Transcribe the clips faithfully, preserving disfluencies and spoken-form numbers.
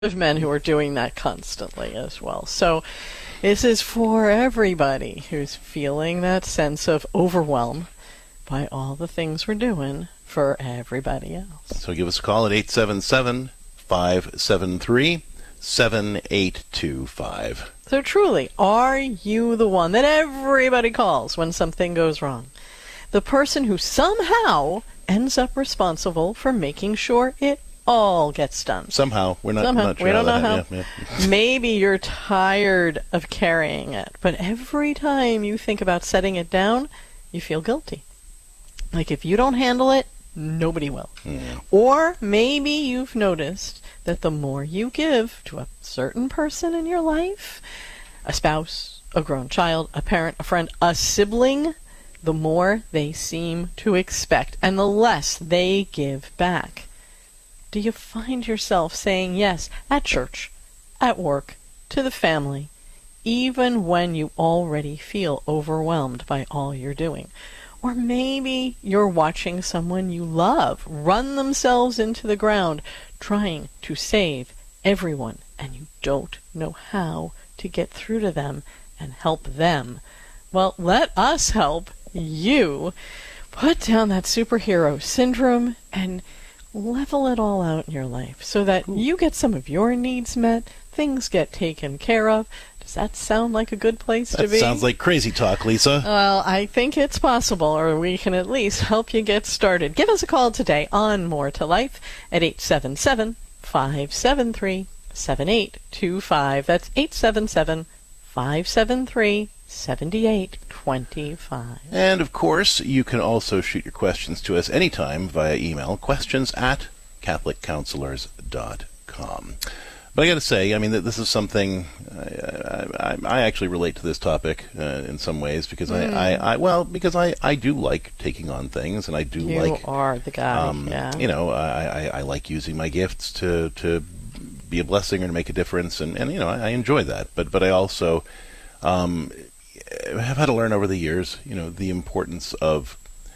of men who are doing that constantly as well. So this is for everybody who's feeling that sense of overwhelm by all the things we're doing for everybody else. So give us a call at eight seven seven, five seven three, seven eight two five. So truly, are you the one that everybody calls when something goes wrong? The person who somehow ends up responsible for making sure it all gets done. Somehow. We're not, Somehow. not sure we don't how know that, how. Yeah, yeah. Maybe you're tired of carrying it, but every time you think about setting it down, you feel guilty. Like if you don't handle it, nobody will. Mm. Or maybe you've noticed that the more you give to a certain person in your life, a spouse, a grown child, a parent, a friend, a sibling, the more they seem to expect and the less they give back. Do you find yourself saying yes at church, at work, to the family, even when you already feel overwhelmed by all you're doing? Or maybe you're watching someone you love run themselves into the ground trying to save everyone, and you don't know how to get through to them and help them. Well, let us help you put down that superhero syndrome and level it all out in your life so that Ooh. you get some of your needs met, things get taken care of. Does that sound like a good place that to be? That sounds like crazy talk, Lisa. Well, I think it's possible, or we can at least help you get started. Give us a call today on More to Life at eight seven seven, five seven three, seven eight two five. That's eight seven seven, five seven three, seven eight two five. And, of course, you can also shoot your questions to us anytime via email, questions at catholic counselors dot com. But I got to say, I mean, that this is something, I, I, I actually relate to this topic uh, in some ways, because mm. I, I, I, well, because I, I do like taking on things, and I do you like... You are the guy, um, yeah. You know, I, I, I like using my gifts to, to be a blessing or to make a difference, and, and you know, I, I enjoy that. But, but I also um, have had to learn over the years, you know, the importance of,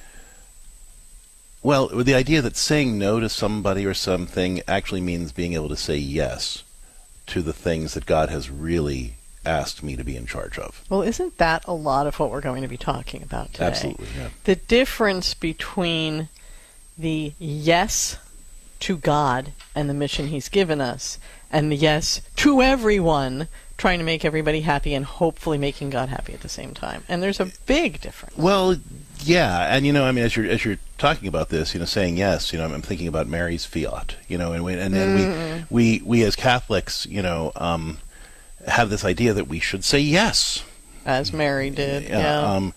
well, the idea that saying no to somebody or something actually means being able to say yes to the things that God has really asked me to be in charge of. Well, isn't that a lot of what we're going to be talking about today? Absolutely, yeah. The difference between the yes to God and the mission He's given us, and the yes to everyone, trying to make everybody happy and hopefully making God happy at the same time. And there's a big difference. Well, yeah, and you know, I mean, as you're as you're talking about this, you know, saying yes, you know, I'm thinking about Mary's fiat, you know, and we, and then mm. we, we we as Catholics, you know, um, have this idea that we should say yes, as Mary did. Uh, yeah. Um,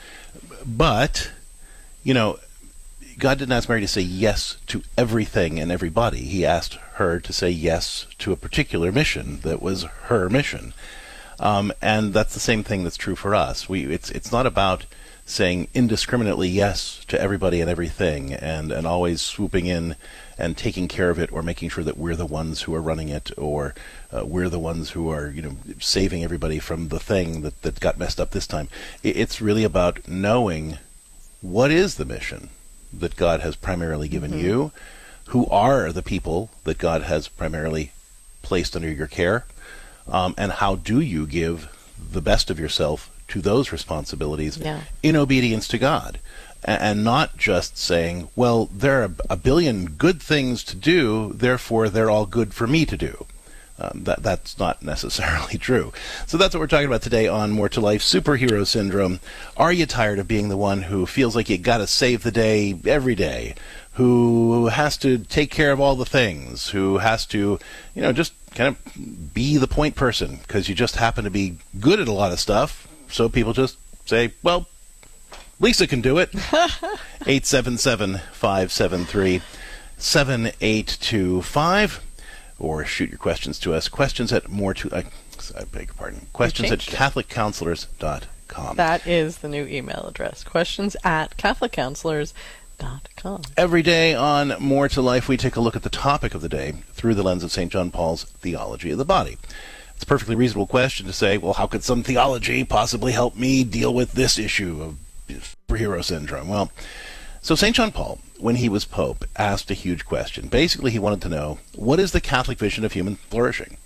but you know, God didn't ask Mary to say yes to everything and everybody. He asked her to say yes to a particular mission that was her mission, um, and that's the same thing that's true for us. We it's it's not about saying indiscriminately yes to everybody and everything, and, and always swooping in and taking care of it, or making sure that we're the ones who are running it, or uh, we're the ones who are, you know, saving everybody from the thing that, that got messed up this time. It's really about knowing what is the mission that God has primarily given mm-hmm. you, who are the people that God has primarily placed under your care, um, and how do you give the best of yourself to those responsibilities yeah. in obedience to God, and, and not just saying, well, there are a billion good things to do, therefore they're all good for me to do. Um, that that's not necessarily true. So that's what we're talking about today on More to Life, Superhero Syndrome. Are you tired of being the one who feels like you got to save the day every day, who has to take care of all the things, who has to, you know, just kind of be the point person because you just happen to be good at a lot of stuff? So people just say, well, Lisa can do it. eight seven seven, five seven three, seven eight two five. Or shoot your questions to us. Questions at more to, uh, I beg your pardon. Questions at catholic counselors dot com. That is the new email address. Questions at catholic counselors dot com. Every day on More to Life, we take a look at the topic of the day through the lens of Saint John Paul's theology of the body. It's a perfectly reasonable question to say, well, how could some theology possibly help me deal with this issue of superhero syndrome? Well, So Saint John Paul, when he was Pope, asked a huge question. Basically, he wanted to know, what is the Catholic vision of human flourishing?